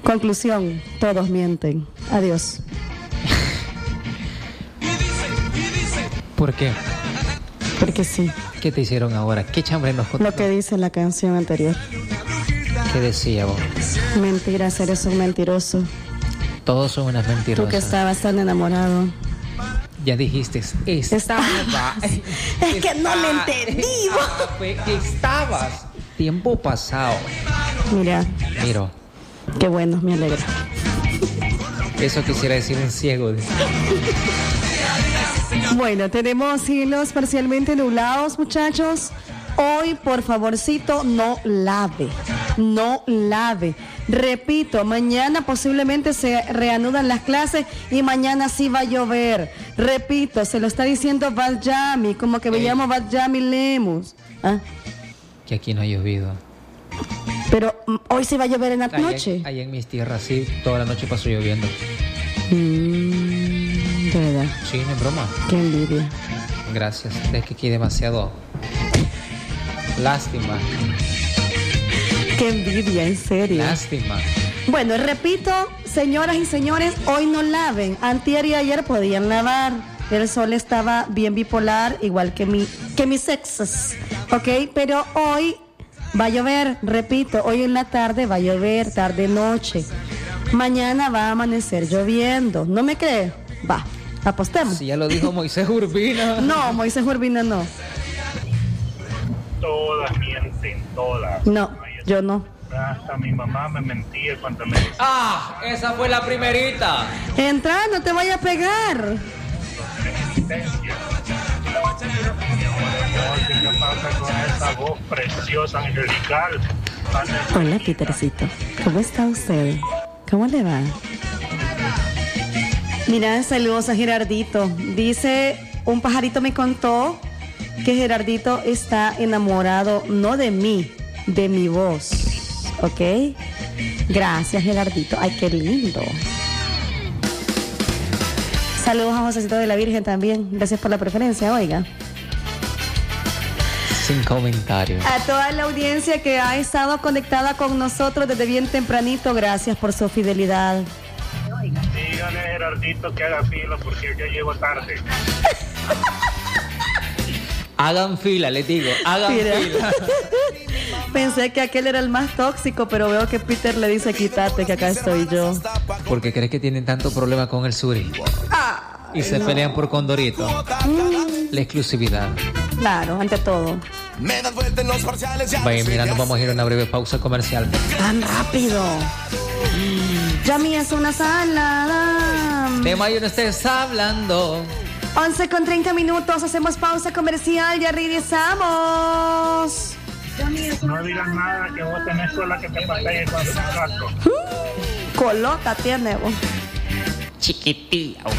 Conclusión, todos mienten. Adiós. ¿Por qué? Porque sí. ¿Qué te hicieron ahora? ¿Qué chambre nos contó? Lo que dice la canción anterior. ¿Qué decía vos? Mentiras, eres un mentiroso. Todos son unas mentirosas. Tú que estabas tan enamorado. Ya dijiste, estaba. Es que no me entendí. Estabas. Tiempo pasado. Mira. Miro. Qué bueno, me alegra. Eso quisiera decir en ciego. Bueno, tenemos cielos parcialmente nublados, muchachos. Hoy, por favorcito, no lave. No lave. Repito, mañana posiblemente se reanudan las clases y mañana sí va a llover. Repito, se lo está diciendo Bad Yami, como que veíamos Bad Yami Lemus. ¿Ah? Que aquí no ha llovido. Pero hoy sí va a llover en la noche. Allá en mis tierras sí, toda la noche pasó lloviendo. De verdad. Sí, no es broma. Qué envidia. Gracias, es que aquí demasiado. Lástima. Qué envidia, en serio. Lástima. Bueno, repito, señoras y señores, hoy no laven. Antier y ayer podían lavar. El sol estaba bien bipolar, igual que mis exes. ¿Ok? Pero hoy va a llover, repito, hoy en la tarde va a llover, tarde-noche. Mañana va a amanecer lloviendo. ¿No me cree? Va, apostemos. Si ya lo dijo Moisés Urbina. No, Moisés Urbina no. Todas mienten, todas. No, yo no. Hasta mi mamá me mentía cuando me decía. ¡Ah! Esa fue la primerita. Entra, no te vaya a pegar. ¿Qué pasa con esa voz preciosa, angelical? Hola, Petercito. ¿Cómo está usted? ¿Cómo le va? Mira, saludos a Gerardito. Dice, un pajarito me contó que Gerardito está enamorado, no de mí, de mi voz. ¿Ok? Gracias, Gerardito. Ay, qué lindo. Saludos a Josecito de la Virgen también. Gracias por la preferencia, oiga. Sin comentarios. A toda la audiencia que ha estado conectada con nosotros desde bien tempranito, gracias por su fidelidad. Dígale a Gerardito que haga fila porque ya llego tarde. Hagan fila, les digo, hagan fila. Pensé que aquel era el más tóxico, pero veo que Peter le dice quítate, que acá estoy yo. ¿Por qué crees que tienen tanto problema con el Suri? Y se pelean por Condorito. La exclusividad. Claro, ante todo. Vaya, mira, nos vamos a ir a una breve pausa comercial. Tan rápido. Yami es una salada. De mayo no estés hablando. 11:30, hacemos pausa comercial, ya regresamos. No digas nada, que vos tenés sola que te pasé con el gato. Colota tiene vos. Chiquitilla.